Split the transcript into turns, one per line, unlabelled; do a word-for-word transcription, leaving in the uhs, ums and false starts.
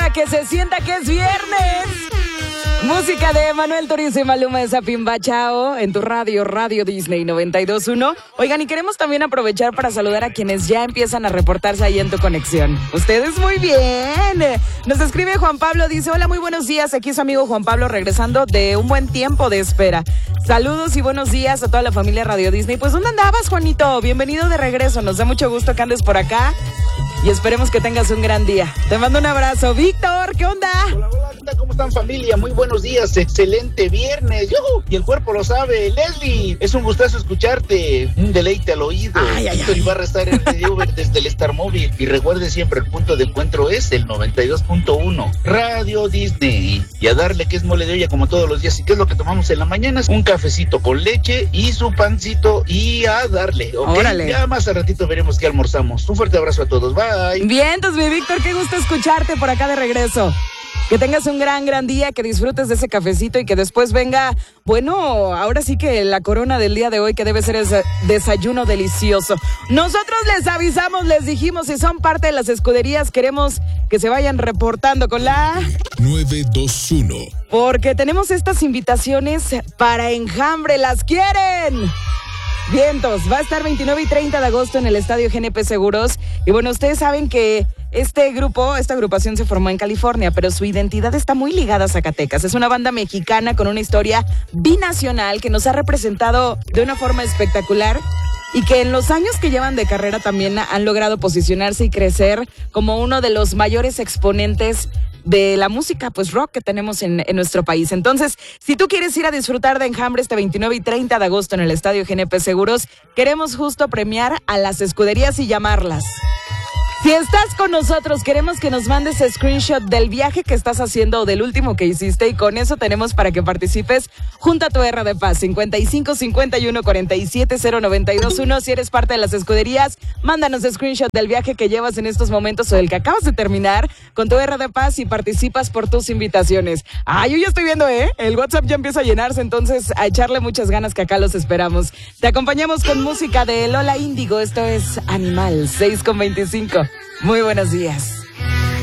para que se sienta que es viernes. Música de Manuel Turizo y Maluma de Zapimba Chao en tu radio, Radio Disney noventa y dos punto uno. Oigan, y queremos también aprovechar para saludar a quienes ya empiezan a reportarse ahí en tu conexión. Ustedes muy bien. Nos escribe Juan Pablo, dice, hola, muy buenos días. Aquí su amigo Juan Pablo regresando de un buen tiempo de espera. Saludos y buenos días a toda la familia Radio Disney. Pues, ¿dónde andabas, Juanito? Bienvenido de regreso. Nos da mucho gusto que andes por acá y esperemos que tengas un gran día. Te mando un abrazo. Víctor, ¿qué onda?
Hola, hola, ¿qué tal? ¿Cómo están, familia? Muy buenos días, excelente viernes. ¡Yuhu! Y el cuerpo lo sabe. Leslie, es un gustazo escucharte, un deleite al oído.
Ay, ay,
Víctor
ay.
Ibarra está en el Uber desde el Star Móvil. Y recuerde siempre, el punto de encuentro es el noventa y dos punto uno, Radio Disney. Y a darle que es mole de olla como todos los días. ¿Y qué es lo que tomamos en la mañana? Un cafecito con leche y su pancito y a darle, ¿ok?
Órale.
Ya más a ratito veremos qué almorzamos. Un fuerte abrazo a todos, bye.
Bien, entonces, mi Víctor, qué gusto escucharte por acá de regreso. Que tengas un gran, gran día, que disfrutes de ese cafecito y que después venga, bueno, ahora sí que la corona del día de hoy, que debe ser ese desayuno delicioso. Nosotros les avisamos, les dijimos, si son parte de las escuderías, queremos que se vayan reportando con la
nueve dos uno.
Porque tenemos estas invitaciones para Enjambre, ¿las quieren? Vientos, va a estar veintinueve y treinta de agosto en el Estadio G N P Seguros. Y bueno, ustedes saben que este grupo, esta agrupación se formó en California, pero su identidad está muy ligada a Zacatecas. Es una banda mexicana con una historia binacional que nos ha representado de una forma espectacular y que en los años que llevan de carrera también han logrado posicionarse y crecer como uno de los mayores exponentes de la música, pues rock que tenemos en, en nuestro país. Entonces, si tú quieres ir a disfrutar de Enjambre este veintinueve y treinta de agosto en el Estadio G N P Seguros, queremos justo premiar a las escuderías y llamarlas. Si estás con nosotros, queremos que nos mandes screenshot del viaje que estás haciendo o del último que hiciste, y con eso tenemos para que participes junto a tu R de Paz, cincuenta y cinco cincuenta y uno cuarenta y siete cero noventa y dos uno. Si eres parte de las escuderías, mándanos screenshot del viaje que llevas en estos momentos o del que acabas de terminar con tu R de Paz y participas por tus invitaciones. Ah, yo ya estoy viendo, ¿eh? El WhatsApp ya empieza a llenarse, entonces a echarle muchas ganas, que acá los esperamos. Te acompañamos con música de Lola Índigo. Esto es Animal, seis con veinticinco. Muy buenos días.